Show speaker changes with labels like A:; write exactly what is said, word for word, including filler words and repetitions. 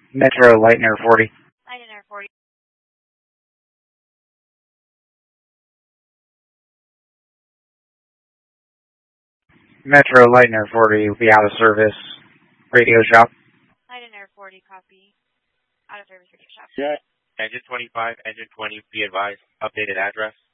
A: Metro Lightner forty.
B: Lightner forty.
A: Metro Lightner forty will be out of service. Radio shop.
B: Lightner forty, copy. Out of service radio shop.
C: Yeah. Engine twenty-five, engine twenty, be advised. Updated address.